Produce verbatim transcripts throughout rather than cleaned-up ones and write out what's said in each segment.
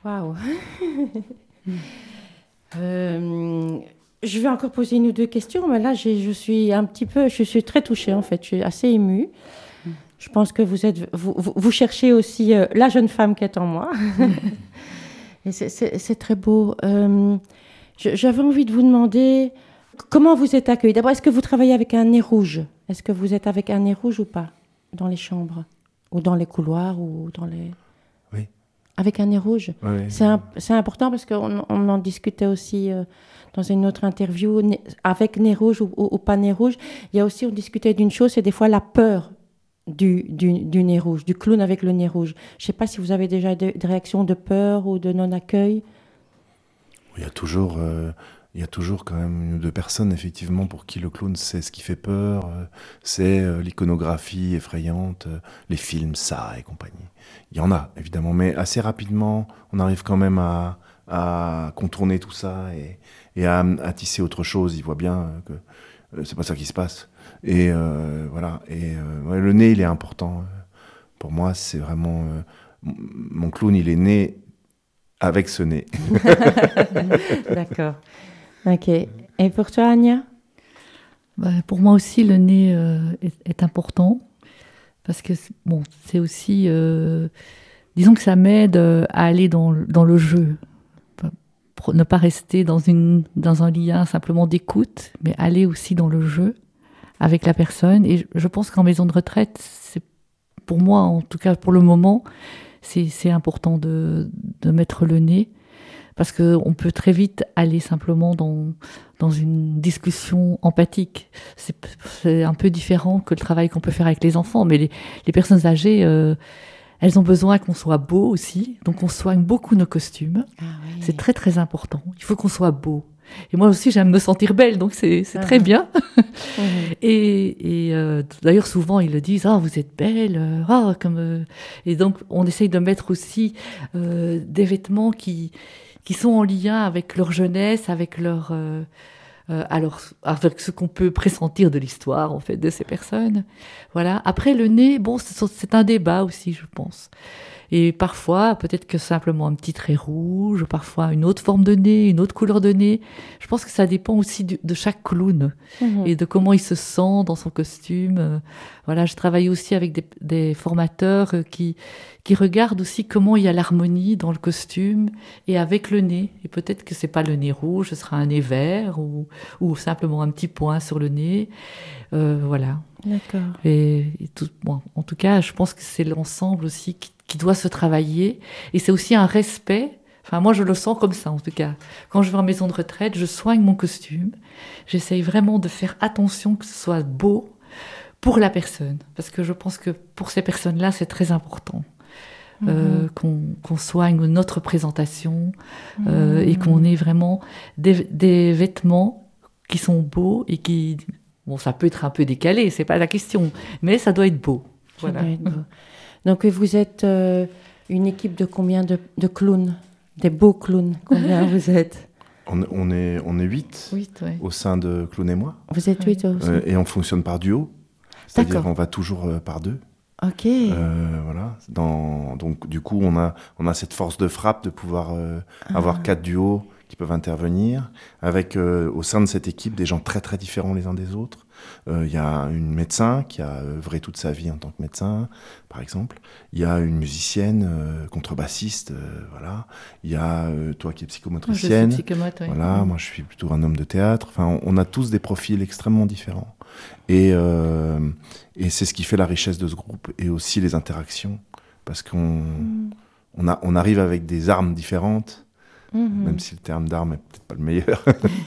Waouh. euh, je vais encore poser une ou deux questions, mais là, j'ai, je suis un petit peu, je suis très touchée en fait, je suis assez émue. Je pense que vous êtes, vous, vous, vous cherchez aussi euh, la jeune femme qui est en moi. Et c'est, c'est, c'est très beau. Euh, je, j'avais envie de vous demander comment vous êtes accueillis. D'abord, est-ce que vous travaillez avec un nez rouge? Est-ce que vous êtes avec un nez rouge ou pas dans les chambres ou dans les couloirs ou dans les... Oui. Avec un nez rouge. Oui. C'est, un, c'est important parce qu'on on en discutait aussi euh, dans une autre interview, né, avec nez rouge ou, ou, ou pas nez rouge. Il y a aussi, on discutait d'une chose, c'est des fois la peur du, du, du nez rouge, du clown avec le nez rouge. Je ne sais pas si vous avez déjà des, des réactions de peur ou de non-accueil. Il y a toujours... Euh... Il y a toujours quand même une ou deux personnes, effectivement, pour qui le clown, c'est ce qui fait peur, euh, c'est euh, l'iconographie effrayante, euh, les films, ça et compagnie. Il y en a, évidemment, mais assez rapidement, on arrive quand même à, à contourner tout ça et, et à, à tisser autre chose. Il voit bien que euh, c'est pas ça qui se passe. Et euh, voilà. Et euh, ouais, le nez, il est important. Pour moi, c'est vraiment... Euh, mon clown, il est né avec ce nez. D'accord. Ok. Et pour toi, Anya? Bah, pour moi aussi, le nez euh, est, est important parce que bon, c'est aussi, euh, disons que ça m'aide à aller dans, dans le jeu, pour ne pas rester dans une dans un lien simplement d'écoute, mais aller aussi dans le jeu avec la personne. Et je pense qu'en maison de retraite, c'est pour moi, en tout cas pour le moment, c'est c'est important de de mettre le nez. Parce qu'on peut très vite aller simplement dans, dans une discussion empathique. C'est, c'est un peu différent que le travail qu'on peut faire avec les enfants. Mais les, les personnes âgées, euh, elles ont besoin qu'on soit beau aussi. Donc on soigne beaucoup nos costumes. Ah oui. C'est très très important. Il faut qu'on soit beau. Et moi aussi, j'aime me sentir belle, donc c'est, c'est ah très oui. bien. Mmh. Et, et euh, d'ailleurs, souvent, ils le disent « Ah, vous êtes belle ah, comme, euh... !» Et donc, on essaye de mettre aussi euh, des vêtements qui... qui sont en lien avec leur jeunesse, avec leur, euh, euh, alors, avec ce qu'on peut pressentir de l'histoire, en fait, de ces personnes. Voilà. Après, le nez, bon, c'est, c'est un débat aussi, je pense. Et parfois, peut-être que simplement un petit trait rouge, parfois une autre forme de nez, une autre couleur de nez. Je pense que ça dépend aussi du, de chaque clown mmh. et de comment il se sent dans son costume. Voilà, je travaille aussi avec des, des formateurs qui, qui regardent aussi comment il y a l'harmonie dans le costume et avec le nez. Et peut-être que c'est pas le nez rouge, ce sera un nez vert ou, ou simplement un petit point sur le nez. Euh, voilà. D'accord. Et, et tout, bon, en tout cas, je pense que c'est l'ensemble aussi qui qui doit se travailler. Et c'est aussi un respect. Enfin, moi, je le sens comme ça, en tout cas. Quand je vais en maison de retraite, je soigne mon costume. J'essaye vraiment de faire attention que ce soit beau pour la personne. Parce que je pense que pour ces personnes-là, c'est très important. Mmh. Euh, qu'on, qu'on soigne notre présentation mmh. euh, et qu'on ait vraiment des, des vêtements qui sont beaux et qui... Bon, ça peut être un peu décalé, c'est pas la question. Mais ça doit être beau. Ça voilà. doit être beau. Donc, vous êtes euh, une équipe de combien de, de clowns? Des beaux clowns? Combien vous êtes? on, on est on est huit ouais. au sein de Clown et moi. Vous êtes huit aussi. Euh, et on fonctionne par duo. C'est-à-dire D'accord. on va toujours euh, par deux. Ok. Euh, voilà. Dans, donc, du coup, on a, on a cette force de frappe de pouvoir euh, ah. avoir quatre duos qui peuvent intervenir, avec euh, au sein de cette équipe des gens très très différents les uns des autres. Il euh, y a une médecin qui a œuvré toute sa vie en tant que médecin, par exemple. Il y a une musicienne, euh, contrebassiste, euh, voilà. Il y a euh, toi qui es psychomotricienne. Je suis psychomote, oui. Voilà, mmh. Moi je suis plutôt un homme de théâtre. Enfin, on, on a tous des profils extrêmement différents. Et, euh, et c'est ce qui fait la richesse de ce groupe et aussi les interactions, parce qu'on mmh. on, a, on arrive avec des armes différentes. Mmh. Même si le terme d'arme est peut-être pas le meilleur.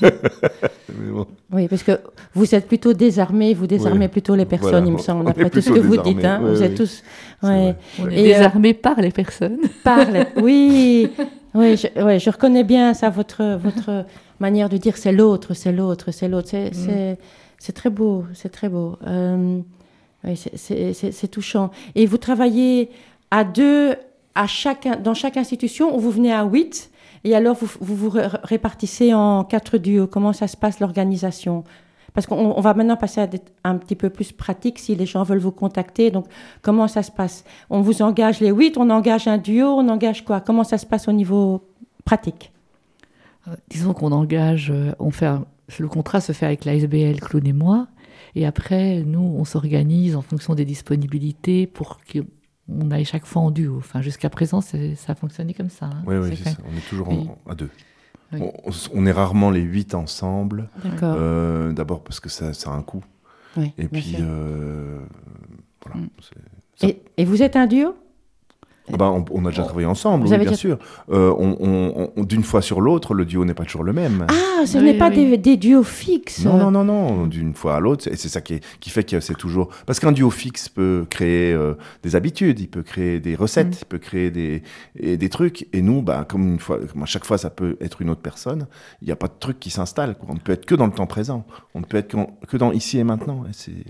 Mais bon. Oui, parce que vous êtes plutôt désarmés, vous désarmez oui. plutôt les personnes, voilà, il me semble, après tout ce que vous dites. Hein. Oui, vous oui. êtes tous... Ouais. On est Et désarmés euh... par les personnes. Par les... Oui, oui, je, ouais, je reconnais bien ça, votre, votre manière de dire c'est l'autre, c'est l'autre, c'est l'autre. C'est, mmh. c'est, c'est très beau, c'est très beau. Euh, oui, c'est, c'est, c'est, c'est touchant. Et vous travaillez à deux à chaque, dans chaque institution, où vous venez à huit. Et alors, vous vous, vous répartissez en quatre duos. Comment ça se passe, l'organisation? Parce qu'on on va maintenant passer à des, un petit peu plus pratique si les gens veulent vous contacter. Donc, comment ça se passe? On vous engage les huit, on engage un duo, on engage quoi? Comment ça se passe au niveau pratique? Euh, disons qu'on engage, euh, on fait un- le contrat se fait avec l'A S B L, Claude et moi, et après, nous, on s'organise en fonction des disponibilités pour qu'on aille chaque fois en duo. Enfin, jusqu'à présent, c'est- ça a fonctionné comme ça. hein. Oui, oui, C'est c'est quand ça. On est toujours Oui. en- à deux. Oui. On, on est rarement les huit ensemble. D'accord. Euh, D'abord parce que ça, ça a un coût. Oui, Et bien puis, sûr. euh, voilà. Mm. c'est- ça- Et, et vous êtes un duo? Ah bah, on, on a déjà travaillé ensemble, Vous oui, avez bien déjà- sûr. Euh, on- on- on- D'une fois sur l'autre, le duo n'est pas toujours le même. Ah, ce Oui, n'est pas oui. des, des duos fixes. Non, non, non, non, d'une fois à l'autre, et c'est ça qui, est- qui fait que c'est toujours... Parce qu'un duo fixe peut créer euh, des habitudes, il peut créer des recettes, Mm. il peut créer des, et des trucs, et nous, bah, comme, une fois, comme à chaque fois ça peut être une autre personne, il n'y a pas de truc qui s'installe, quoi. On ne peut être que dans le temps présent, on ne peut être qu'en- que dans ici et maintenant, et c'est